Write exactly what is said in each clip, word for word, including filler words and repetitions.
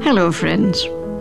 Hello, friends.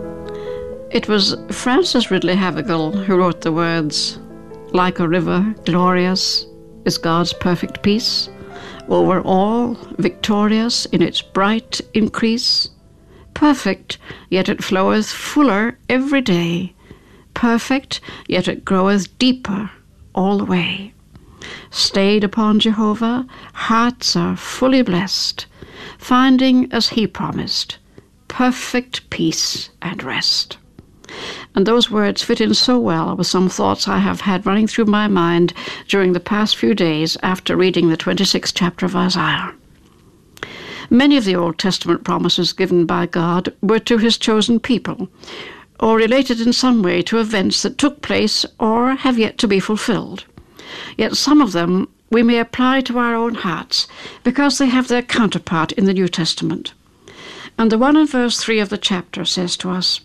It was Frances Ridley Havergal who wrote the words, "Like a river, glorious is God's perfect peace, over all, victorious in its bright increase. Perfect, yet it floweth fuller every day. Perfect, yet it groweth deeper all the way. Stayed upon Jehovah, hearts are fully blessed, finding, as he promised, perfect peace and rest." And those words fit in so well with some thoughts I have had running through my mind during the past few days after reading the twenty-sixth chapter of Isaiah. Many of the Old Testament promises given by God were to his chosen people, or related in some way to events that took place or have yet to be fulfilled. Yet some of them we may apply to our own hearts because they have their counterpart in the New Testament. And the one in verse three of the chapter says to us,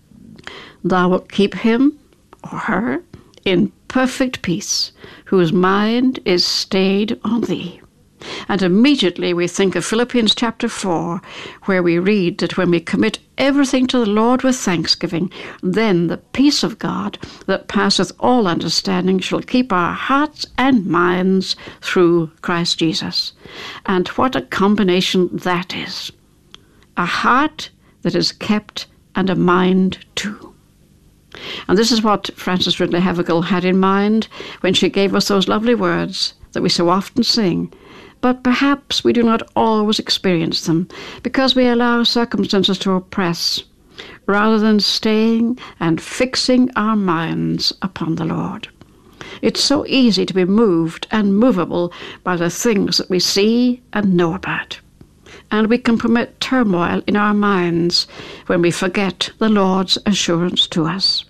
"Thou wilt keep him," or her, "in perfect peace, whose mind is stayed on thee." And immediately we think of Philippians chapter four, where we read that when we commit everything to the Lord with thanksgiving, then the peace of God that passeth all understanding shall keep our hearts and minds through Christ Jesus. And what a combination that is. A heart that is kept and a mind too. And this is what Frances Ridley Havergal had in mind when she gave us those lovely words that we so often sing, but perhaps we do not always experience them because we allow circumstances to oppress, rather than staying and fixing our minds upon the Lord. It's so easy to be moved and movable by the things that we see and know about. And we can permit turmoil in our minds when we forget the Lord's assurance to us.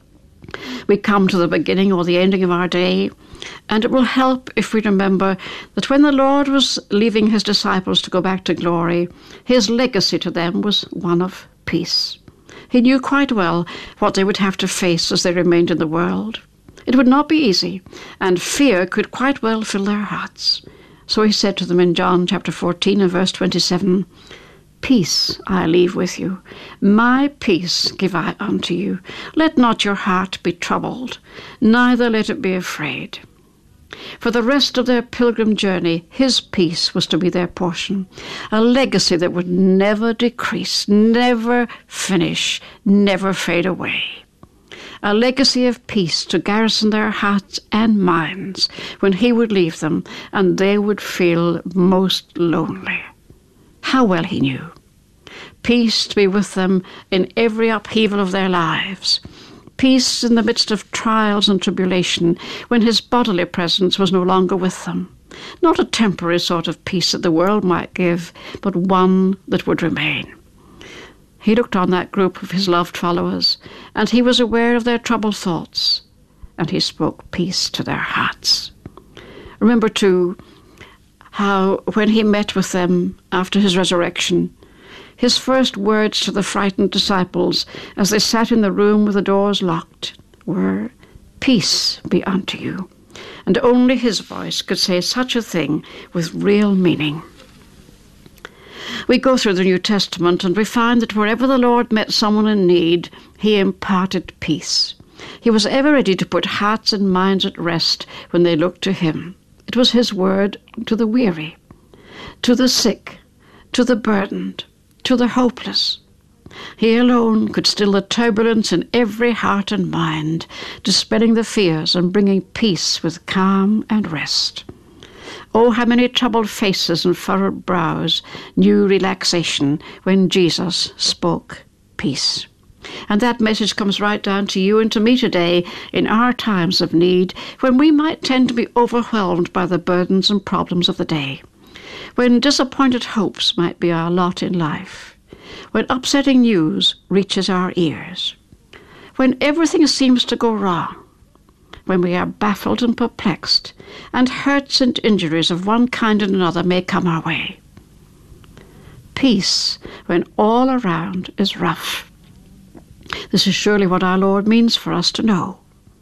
We come to the beginning or the ending of our day, and it will help if we remember that when the Lord was leaving his disciples to go back to glory, his legacy to them was one of peace. He knew quite well what they would have to face as they remained in the world. It would not be easy, and fear could quite well fill their hearts. So he said to them in John chapter fourteen and verse twenty-seven, "Peace I leave with you, my peace give I unto you. Let not your heart be troubled, neither let it be afraid." For the rest of their pilgrim journey, his peace was to be their portion, a legacy that would never decrease, never finish, never fade away. A legacy of peace to garrison their hearts and minds when he would leave them and they would feel most lonely. How well he knew. Peace to be with them in every upheaval of their lives. Peace in the midst of trials and tribulation when his bodily presence was no longer with them. Not a temporary sort of peace that the world might give, but one that would remain. He looked on that group of his loved followers, and he was aware of their troubled thoughts, and he spoke peace to their hearts. Remember, too, how when he met with them after his resurrection, his first words to the frightened disciples as they sat in the room with the doors locked were, "Peace be unto you." And only his voice could say such a thing with real meaning. We go through the New Testament and we find that wherever the Lord met someone in need, he imparted peace. He was ever ready to put hearts and minds at rest when they looked to him. It was his word to the weary, to the sick, to the burdened, to the hopeless. He alone could still the turbulence in every heart and mind, dispelling the fears and bringing peace with calm and rest. Oh, how many troubled faces and furrowed brows knew relaxation when Jesus spoke peace. And that message comes right down to you and to me today in our times of need, when we might tend to be overwhelmed by the burdens and problems of the day, when disappointed hopes might be our lot in life, when upsetting news reaches our ears, when everything seems to go wrong, when we are baffled and perplexed, and hurts and injuries of one kind and another may come our way. Peace when all around is rough. This is surely what our Lord means for us to know.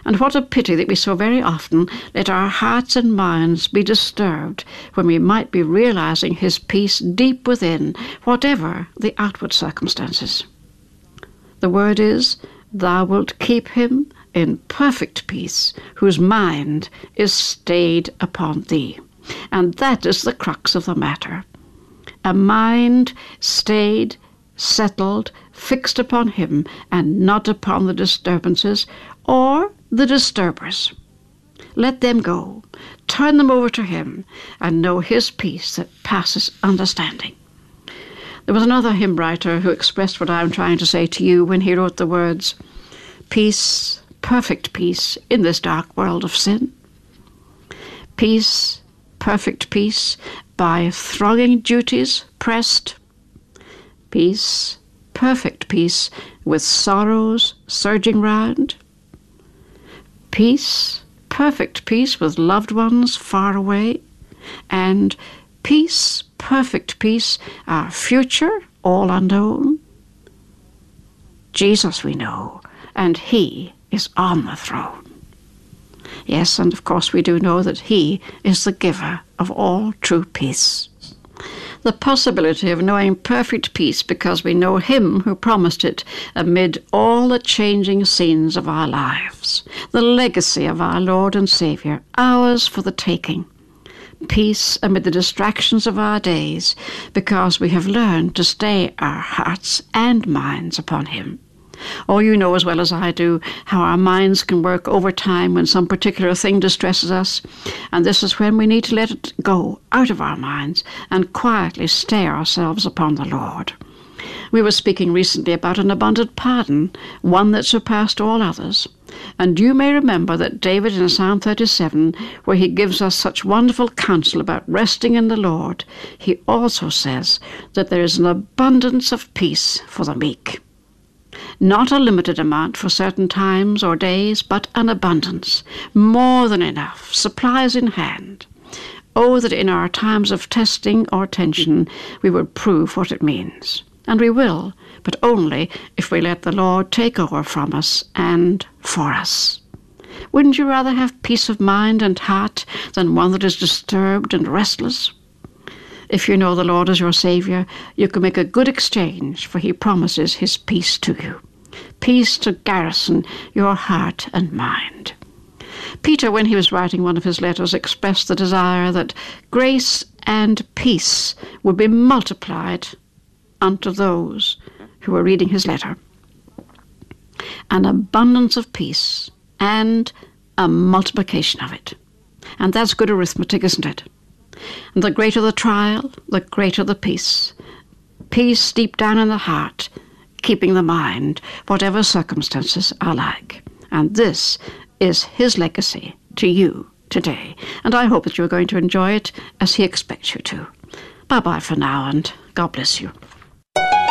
And what a pity that we so very often let our hearts and minds be disturbed when we might be realizing his peace deep within, whatever the outward circumstances. The word is, thou wilt keep him in perfect peace, whose mind is stayed upon thee. And that is the crux of the matter. A mind stayed, settled, fixed upon him, and not upon the disturbances or the disturbers. Let them go. Turn them over to him, and know his peace that passes understanding. There was another hymn writer who expressed what I'm trying to say to you when he wrote the words, peace, perfect peace in this dark world of sin. Peace, perfect peace, by thronging duties pressed. Peace, perfect peace, with sorrows surging round. Peace, perfect peace, with loved ones far away. And peace, perfect peace, our future all unknown. Jesus we know, and he is on the throne. Yes, and of course we do know that he is the giver of all true peace. The possibility of knowing perfect peace because we know him who promised it amid all the changing scenes of our lives. The legacy of our Lord and Saviour, ours for the taking. Peace amid the distractions of our days because we have learned to stay our hearts and minds upon him. Oh, you know as well as I do how our minds can work overtime when some particular thing distresses us, and this is when we need to let it go out of our minds and quietly stay ourselves upon the Lord. We were speaking recently about an abundant pardon, one that surpassed all others. And you may remember that David in Psalm thirty-seven, where he gives us such wonderful counsel about resting in the Lord, he also says that there is an abundance of peace for the meek. Not a limited amount for certain times or days, but an abundance, more than enough, supplies in hand. Oh, that in our times of testing or tension we would prove what it means. And we will, but only if we let the Lord take over from us and for us. Wouldn't you rather have peace of mind and heart than one that is disturbed and restless? If you know the Lord as your Saviour, you can make a good exchange, for he promises his peace to you. Peace to garrison your heart and mind. Peter, when he was writing one of his letters, expressed the desire that grace and peace would be multiplied unto those who were reading his letter. An abundance of peace and a multiplication of it. And that's good arithmetic, isn't it? And the greater the trial, the greater the peace. Peace deep down in the heart, keeping the mind, whatever circumstances are like. And this is his legacy to you today. And I hope that you're going to enjoy it as he expects you to. Bye-bye for now, and God bless you.